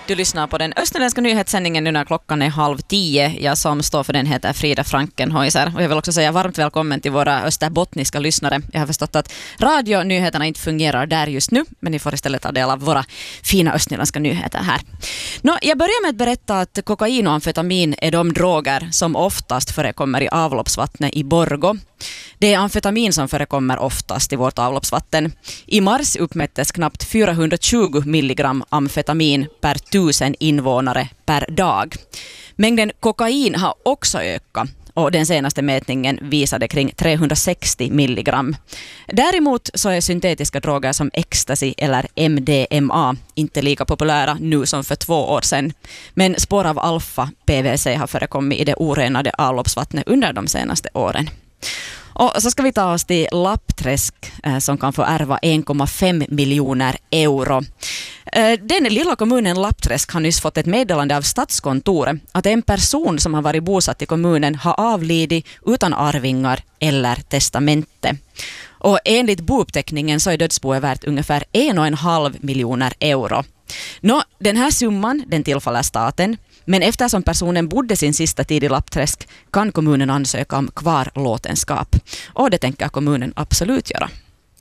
Du lyssnar på den österländska nyhetssändningen nu när klockan är 9:30. Jag som står för den heter Frida Frankenhäuser. Och jag vill också säga varmt välkommen till våra österbottniska lyssnare. Jag har förstått att radionyheterna inte fungerar där just nu, men ni får istället ta del av våra fina österländska nyheter här. Jag börjar med att berätta att kokain och amfetamin är de droger som oftast förekommer i avloppsvattnet i Borgå. Det är amfetamin som förekommer oftast i vårt avloppsvatten. I mars uppmättes knappt 420 milligram amfetamin per 1000 invånare per dag. Mängden kokain har också ökat och den senaste mätningen visade kring 360 milligram. Däremot så är syntetiska droger som ecstasy eller MDMA inte lika populära nu som för 2 år sedan. Men spår av alfa-PVC har förekommit i det orenade avloppsvattnet under de senaste åren. Och så ska vi ta oss till Lappträsk som kan få ärva 1,5 miljoner euro. Den lilla kommunen Lappträsk har nyss fått ett meddelande av Statskontoret att en person som har varit bosatt i kommunen har avlidit utan arvingar eller testamente. Och enligt bouppteckningen så är dödsboet värt ungefär 1,5 miljoner euro. Den här summan den tillfaller staten, men eftersom personen bodde sin sista tid i Lappträsk kan kommunen ansöka om kvarlåtenskap. Och det tänker kommunen absolut göra.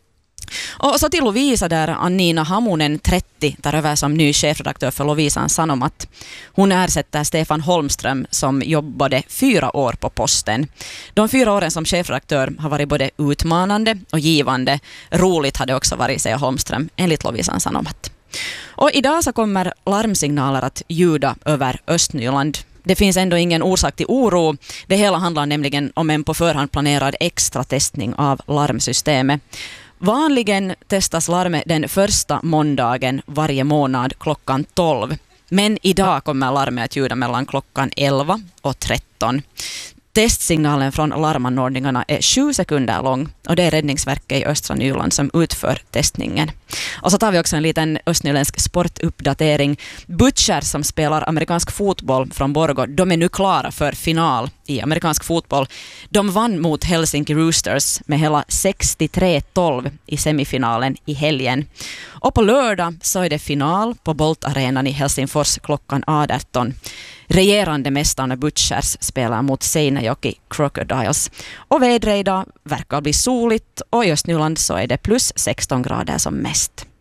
Och så till Lovisa där Annina Hamunen, 30, tar över som ny chefredaktör för Lovisan Sanomat. Hon ersätter Stefan Holmström som jobbade 4 år på posten. De 4 åren som chefredaktör har varit både utmanande och givande. Roligt hade också varit, säger Holmström, enligt Lovisan Sanomat. Och idag så kommer larmsignaler att ljuda över Östnyland. Det finns ändå ingen orsak till oro. Det hela handlar nämligen om en på förhand planerad extra testning av larmsystemet. Vanligen testas larmet den första måndagen varje månad klockan 12. Men idag kommer larmet att ljuda mellan klockan 11 och 13. Testsignalen från larmanordningarna är 7 sekunder lång och det är Räddningsverket i östra Nyland som utför testningen. Och så tar vi också en liten östnyländsk sportuppdatering. Butcher som spelar amerikansk fotboll från Borgå, de är nu klara för final i amerikansk fotboll. De vann mot Helsinki Roosters med hela 63-12 i semifinalen i helgen. Och på lördag så är det final på Bolt-arenan i Helsingfors klockan 18. Regerande mästarna Butchers spelar mot Seinäjoki Crocodiles. Och vädret idag verkar bli soligt och i Östnyland så är det plus 16 grader som mest.